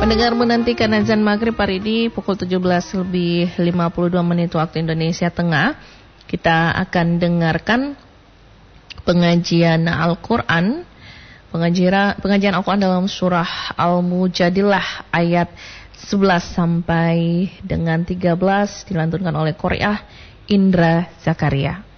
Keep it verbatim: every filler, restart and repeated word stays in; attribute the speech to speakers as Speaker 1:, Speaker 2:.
Speaker 1: Pendengar menantikan azan maghrib hari ini pukul tujuh belas lebih lima puluh dua menit waktu Indonesia Tengah. Kita akan dengarkan pengajian Al-Quran, pengajian, pengajian Al-Quran dalam surah Al-Mujadilah ayat sebelas sampai dengan tiga belas dilantunkan oleh Qori'ah Indra Zakaria.